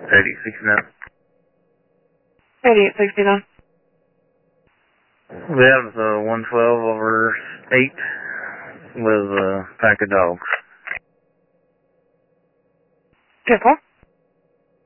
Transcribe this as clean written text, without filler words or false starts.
8869. 8869. We have the 112/8 with a pack of dogs. 10-4.